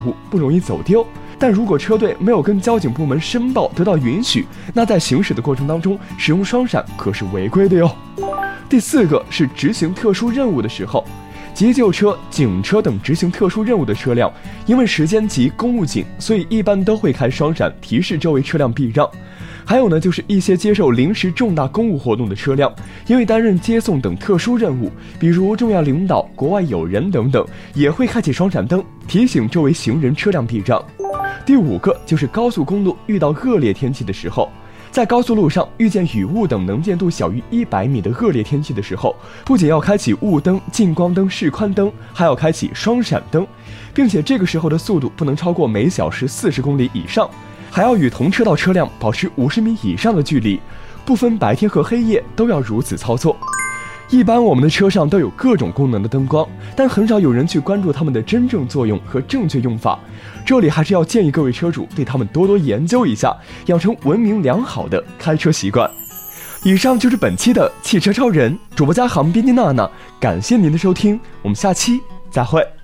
物，不容易走丢。但如果车队没有跟交警部门申报得到允许，那在行驶的过程当中使用双闪可是违规的哟。第4个是执行特殊任务的时候，急救车、警车等执行特殊任务的车辆，因为时间急、公务紧，所以一般都会开双闪提示周围车辆避让。还有呢，就是一些接受临时重大公务活动的车辆，因为担任接送等特殊任务，比如重要领导、国外友人等等，也会开启双闪灯，提醒周围行人车辆避让。第5个就是高速公路遇到恶劣天气的时候，在高速路上遇见雨雾等能见度小于100米的恶劣天气的时候，不仅要开启雾灯、近光灯、示宽灯，还要开启双闪灯，并且这个时候的速度不能超过每小时40公里以上，还要与同车道车辆保持50米以上的距离，不分白天和黑夜都要如此操作。一般我们的车上都有各种功能的灯光，但很少有人去关注它们的真正作用和正确用法。这里还是要建议各位车主对它们多多研究一下，养成文明良好的开车习惯。以上就是本期的汽车超人，主播嘉航编辑娜娜，感谢您的收听，我们下期再会。